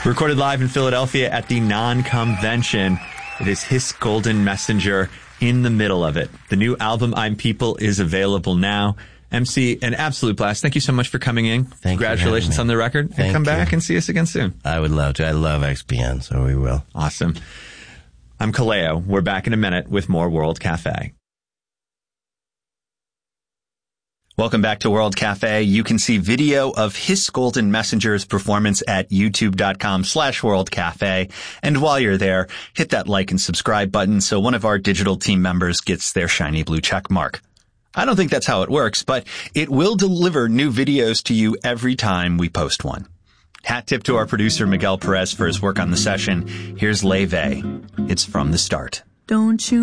Recorded live in Philadelphia at the Non-Convention. It is Hiss Golden Messenger in the middle of it. The new album, I'm People, is available now. MC, an absolute blast. Thank you so much for coming in. Congratulations on the record. And come back and see us again soon. I would love to. I love XPN, so we will. Awesome. I'm Kaleo. We're back in a minute with more World Cafe. Welcome back to World Cafe. You can see video of Hiss Golden Messenger's performance at youtube.com/World Cafe. And while you're there, hit that like and subscribe button so one of our digital team members gets their shiny blue check mark. I don't think that's how it works, but it will deliver new videos to you every time we post one. Hat tip to our producer, Miguel Perez, for his work on the session. Here's Leve. It's From the Start. Don't you